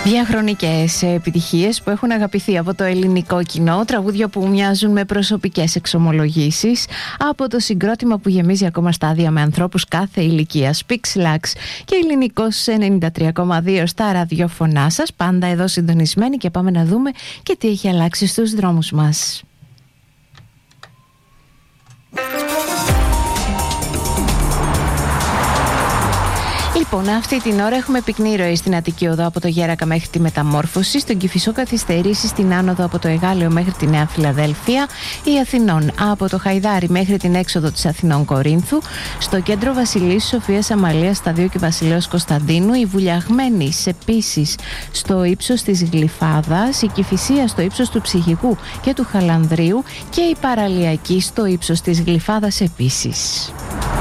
Διαχρονικές επιτυχίες που έχουν αγαπηθεί από το ελληνικό κοινό, τραγούδια που μοιάζουν με προσωπικές εξομολογήσεις, από το συγκρότημα που γεμίζει ακόμα στάδια με ανθρώπους κάθε ηλικίας, Pixelax και Ελληνικός 93,2 στα ραδιόφωνά σας, πάντα εδώ συντονισμένοι, και πάμε να δούμε και τι έχει αλλάξει στους δρόμους μας. Λοιπόν, αυτή την ώρα έχουμε πυκνή ροή στην Αττική Οδό από το Γέρακα μέχρι τη Μεταμόρφωση, στον Κηφισό καθυστερήσεις στην άνοδο από το Εγάλεο μέχρι τη Νέα Φιλαδέλφια, η Αθηνών από το Χαϊδάρι μέχρι την έξοδο της Αθηνών Κορίνθου, στο κέντρο Βασιλής Σοφίας Αμαλίας Σταδίου και Βασιλέως Κωνσταντίνου, η Βουλιαγμένης επίσης στο ύψος της Γλυφάδας, η Κηφισία στο ύψος του Ψυχικού και του Χαλανδρίου και η Παραλιακή στο ύψος της Γλυφάδας επίσης.